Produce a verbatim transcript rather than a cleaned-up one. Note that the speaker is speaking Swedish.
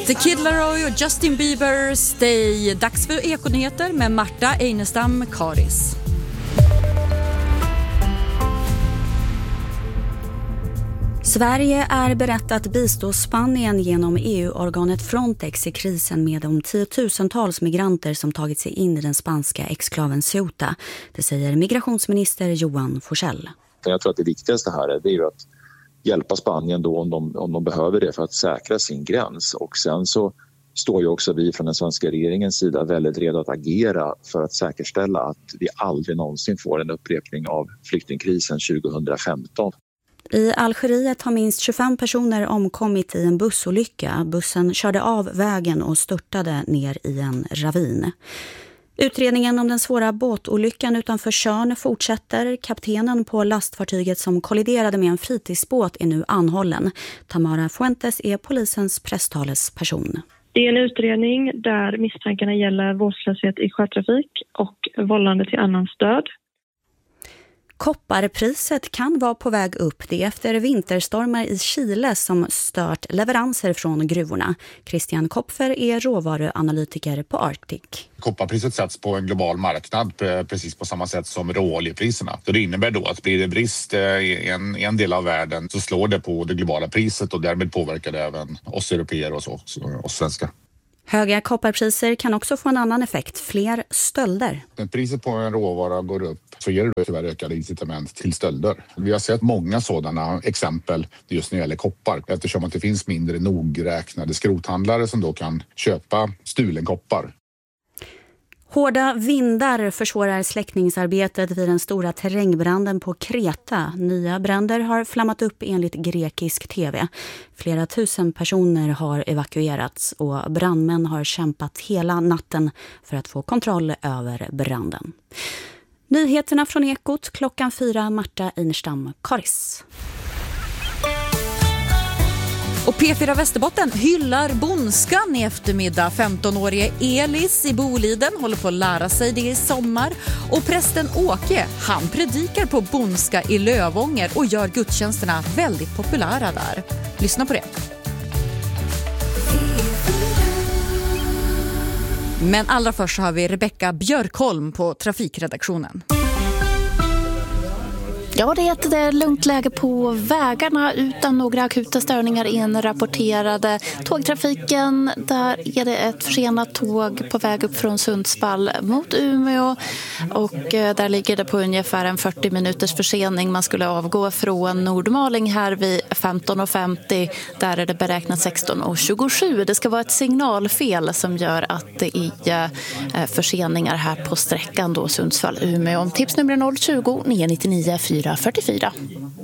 The Kid Laroi och Justin Bieber, Stay. Dags för Ekonyheter med Marta Einestam Karis. Sverige är berett att bistå Spanien genom E U-organet Frontex i krisen med de tiotusentals migranter som tagit sig in i den spanska exklaven Ceuta. Det säger migrationsminister Johan Forssell. Jag tror att det viktigaste här är, det är ju att hjälpa Spanien då om de, om de behöver det för att säkra sin gräns. Och sen så står ju också vi från den svenska regeringens sida väldigt redo att agera för att säkerställa att vi aldrig någonsin får en upprepning av flyktingkrisen tjugohundrafemton. I Algeriet har minst tjugofem personer omkommit i en bussolycka. Bussen körde av vägen och störtade ner i en ravin. Utredningen om den svåra båtolyckan utanför Tjörn fortsätter. Kaptenen på lastfartyget som kolliderade med en fritidsbåt är nu anhållen. Tamara Fuentes är polisens presstalesperson. Det är en utredning där misstankarna gäller vårdslöshet i sjötrafik och vållande till annans död. Kopparpriset kan vara på väg upp det efter vinterstormar i Chile som stört leveranser från gruvorna. Christian Kopfer är råvaruanalytiker på Arctic. Kopparpriset sätts på en global marknad precis på samma sätt som råoljepriserna. Så det innebär då att blir det brist i en, en del av världen så slår det på det globala priset och därmed påverkar det även oss europeer och så, oss svenskar. Höga kopparpriser kan också få en annan effekt, fler stölder. När priset på en råvara går upp så ger det tyvärr ökade incitament till stölder. Vi har sett många sådana exempel just när det gäller koppar eftersom att det finns mindre nogräknade skrothandlare som då kan köpa stulen koppar. Hårda vindar försvårar släckningsarbetet vid den stora terrängbranden på Kreta. Nya bränder har flammat upp enligt grekisk tv. Flera tusen personer har evakuerats och brandmän har kämpat hela natten för att få kontroll över branden. Nyheterna från Ekot klockan fyra, Marta Einestam Karis. Och P fyra Västerbotten hyllar bondskan i eftermiddag. femtonårige Elis i Boliden håller på att lära sig det i sommar. Och prästen Åke, han predikar på bondska i Lövånger och gör gudstjänsterna väldigt populära där. Lyssna på det. Men allra först har vi Rebecka Björkholm på trafikredaktionen. Ja, det är ett lugnt läge på vägarna utan några akuta störningar inrapporterade. Tågtrafiken, där är det ett försenat tåg på väg upp från Sundsvall mot Umeå och där ligger det på ungefär en fyrtio minuters försening. Man skulle avgå från Nordmaling här vid femton och femtio, där är det beräknat sexton och tjugosju. Det ska vara ett signalfel som gör att det är förseningar här på sträckan då Sundsvall-Umeå. Tipsnummer noll tjugo, nio nio nio, fyra fyra fyra.